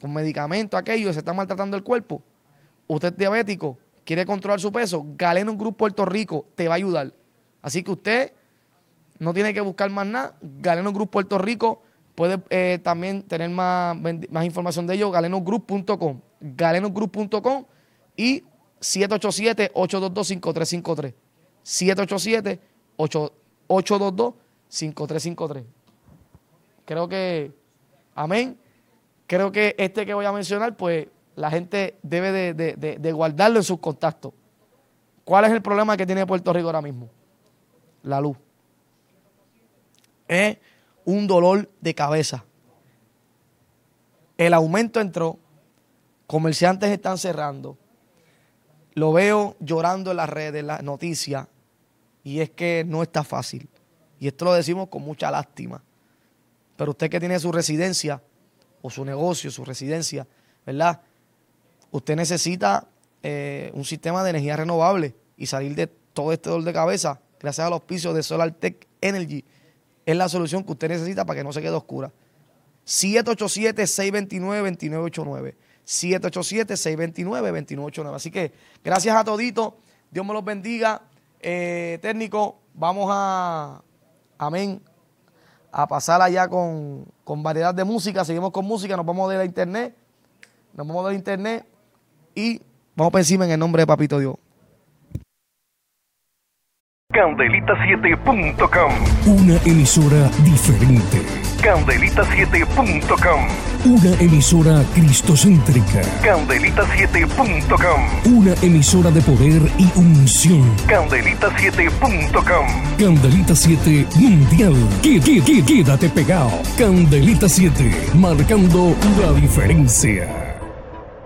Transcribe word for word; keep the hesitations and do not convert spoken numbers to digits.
con medicamentos, aquello, se está maltratando el cuerpo, usted es diabético, quiere controlar su peso, Galeno Group Puerto Rico te va a ayudar. Así que usted no tiene que buscar más nada. Galeno Group Puerto Rico puede eh, también tener más, más información de ellos, galeno group punto com, galeno group punto com y siete ocho siete, ocho dos dos, cinco tres cinco tres. siete ocho siete, ocho dos dos, cinco tres cinco tres. Creo que, amén, creo que este que voy a mencionar, pues la gente debe de, de, de, de guardarlo en sus contactos. ¿Cuál es el problema que tiene Puerto Rico ahora mismo? La luz. Es un dolor de cabeza. El aumento entró, comerciantes están cerrando. Lo veo llorando en las redes, en las noticias, y es que no está fácil. Y esto lo decimos con mucha lástima. Pero usted que tiene su residencia, o su negocio, su residencia, ¿verdad? Usted necesita eh, un sistema de energía renovable y salir de todo este dolor de cabeza gracias al auspicio de SolarTech Energy. Es la solución que usted necesita para que no se quede oscura. siete ocho siete, seis dos nueve, dos nueve ocho nueve. siete ocho siete, seis dos nueve, dos nueve ocho nueve. Así que gracias a toditos. Dios me los bendiga. Eh, técnico, vamos a, amén, a pasar allá con, con variedad de música. Seguimos con música, nos vamos de la internet. Nos vamos de la internet y vamos por encima en el nombre de Papito Dios. Candelita siete punto com. Una emisora diferente. Candelita siete punto com. Una emisora cristocéntrica. Candelita siete punto com. Una emisora de poder y unción. Candelita siete punto com. Candelita siete Mundial. Qué, qué, qué, quédate pegado. Candelita siete, marcando la diferencia.